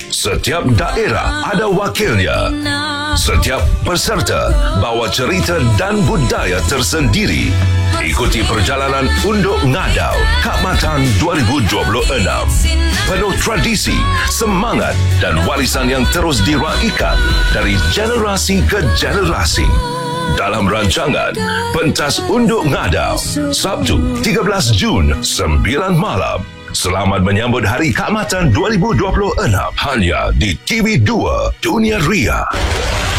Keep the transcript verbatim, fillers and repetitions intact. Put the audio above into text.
Setiap daerah ada wakilnya. Setiap peserta bawa cerita dan budaya tersendiri. Ikuti perjalanan Unduk Ngadau Khidmatan dua ribu dua puluh enam. Penuh tradisi, semangat dan warisan yang terus diraikan dari generasi ke generasi. Dalam rancangan Pentas Unduk Ngadau, Sabtu tiga belas Jun, sembilan malam. Selamat menyambut Hari Khidmatan dua ribu dua puluh enam hanya di T V dua Dunia Ria.